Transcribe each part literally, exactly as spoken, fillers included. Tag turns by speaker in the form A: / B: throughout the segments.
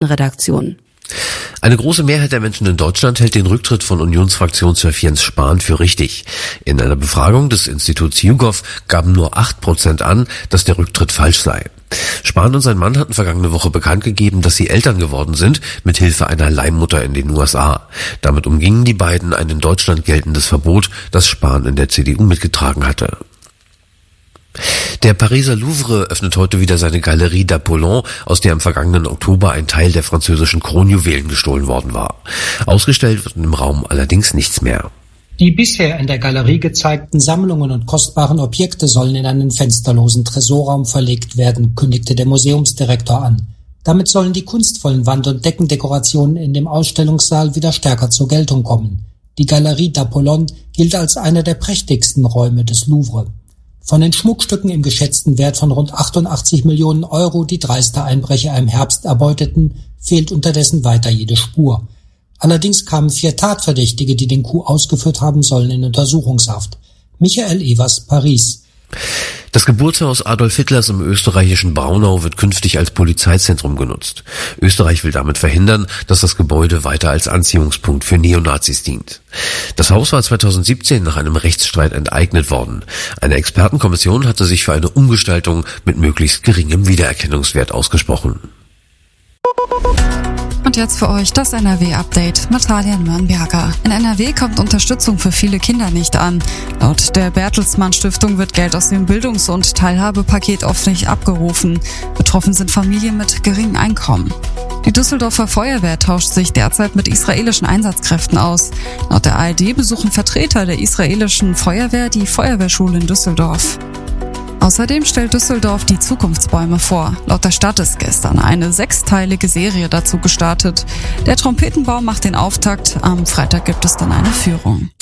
A: Nachrichtenredaktion.
B: Eine große Mehrheit der Menschen in Deutschland hält den Rücktritt von Unionsfraktionschef Jens Spahn für richtig. In einer Befragung des Instituts YouGov gaben nur acht Prozent an, dass der Rücktritt falsch sei. Spahn und sein Mann hatten vergangene Woche bekannt gegeben, dass sie Eltern geworden sind, mit Hilfe einer Leihmutter in den U S A. Damit umgingen die beiden ein in Deutschland geltendes Verbot, das Spahn in der C D U mitgetragen hatte. Der Pariser Louvre öffnet heute wieder seine Galerie d'Apollon, aus der im vergangenen Oktober ein Teil der französischen Kronjuwelen gestohlen worden war. Ausgestellt wird im Raum allerdings nichts mehr.
C: Die bisher in der Galerie gezeigten Sammlungen und kostbaren Objekte sollen in einen fensterlosen Tresorraum verlegt werden, kündigte der Museumsdirektor an. Damit sollen die kunstvollen Wand- und Deckendekorationen in dem Ausstellungssaal wieder stärker zur Geltung kommen. Die Galerie d'Apollon gilt als einer der prächtigsten Räume des Louvre. Von den Schmuckstücken im geschätzten Wert von rund achtundachtzig Millionen Euro, die dreiste Einbrecher im Herbst erbeuteten, fehlt unterdessen weiter jede Spur. Allerdings kamen vier Tatverdächtige, die den Coup ausgeführt haben sollen, in Untersuchungshaft. Michael Evers, Paris.
B: Das Geburtshaus Adolf Hitlers im österreichischen Braunau wird künftig als Polizeizentrum genutzt. Österreich will damit verhindern, dass das Gebäude weiter als Anziehungspunkt für Neonazis dient. Das Haus war zweitausendsiebzehn nach einem Rechtsstreit enteignet worden. Eine Expertenkommission hatte sich für eine Umgestaltung mit möglichst geringem Wiedererkennungswert ausgesprochen.
D: Und jetzt für euch das N R W-Update. Natalia Nürnberger. In N R W kommt Unterstützung für viele Kinder nicht an. Laut der Bertelsmann Stiftung wird Geld aus dem Bildungs- und Teilhabepaket oft nicht abgerufen. Betroffen sind Familien mit geringem Einkommen. Die Düsseldorfer Feuerwehr tauscht sich derzeit mit israelischen Einsatzkräften aus. Laut der A R D besuchen Vertreter der israelischen Feuerwehr die Feuerwehrschule in Düsseldorf. Außerdem stellt Düsseldorf die Zukunftsbäume vor. Laut der Stadt ist gestern eine sechsteilige Serie dazu gestartet. Der Trompetenbaum macht den Auftakt. Am Freitag gibt es dann eine Führung.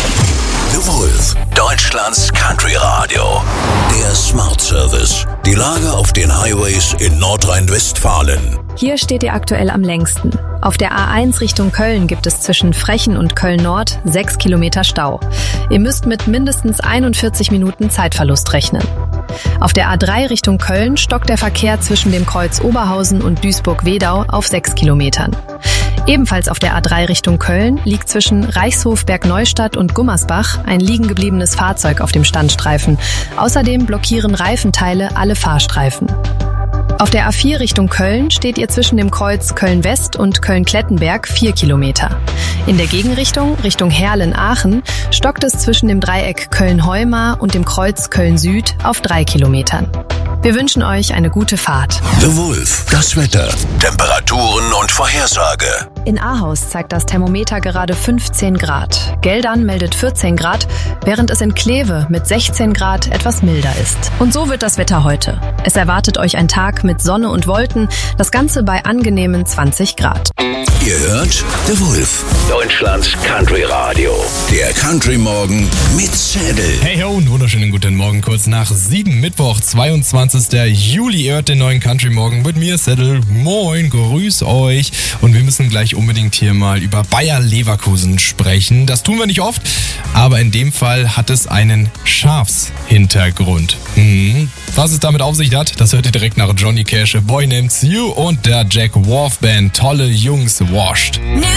E: The Wolf, Deutschlands Country Radio. Der Smart Service. Die Lage auf den Highways in Nordrhein-Westfalen.
F: Hier steht ihr aktuell am längsten. Auf der A eins Richtung Köln gibt es zwischen Frechen und Köln-Nord sechs Kilometer Stau. Ihr müsst mit mindestens einundvierzig Minuten Zeitverlust rechnen. Auf der A drei Richtung Köln stockt der Verkehr zwischen dem Kreuz Oberhausen und Duisburg-Wedau auf sechs Kilometern. Ebenfalls auf der A drei Richtung Köln liegt zwischen Reichshof Bergneustadt und Gummersbach ein liegen gebliebenes Fahrzeug auf dem Standstreifen. Außerdem blockieren Reifenteile alle Fahrstreifen. Auf der A vier Richtung Köln steht ihr zwischen dem Kreuz Köln-West und Köln-Klettenberg vier Kilometer. In der Gegenrichtung, Richtung Herlen-Aachen, stockt es zwischen dem Dreieck Köln-Heumar und dem Kreuz Köln-Süd auf drei Kilometern. Wir wünschen euch eine gute Fahrt.
E: The Wolf, das Wetter, Temperaturen und Vorhersage.
F: In Ahaus zeigt das Thermometer gerade fünfzehn Grad. Geldern meldet vierzehn Grad, während es in Kleve mit sechzehn Grad etwas milder ist. Und so wird das Wetter heute. Es erwartet euch ein Tag mit Sonne und Wolken, das Ganze bei angenehmen zwanzig Grad.
E: Ihr hört The Wolf, Deutschlands Country Radio. Der Country Morgen mit Zettel.
G: Hey ho, einen wunderschönen guten Morgen, kurz nach sieben, Mittwoch, zweiundzwanzigster Juli. Ihr hört den neuen Country Morgen mit mir, Zettel. Moin, grüß euch. Und wir müssen gleich unbedingt hier mal über Bayer Leverkusen sprechen. Das tun wir nicht oft, aber in dem Fall hat es einen Schafshintergrund. Hm. Was es damit auf sich hat, das hört ihr direkt nach Johnny Cash, A Boy Named You und der Jack Wolf Band. Tolle Jungs, Washed.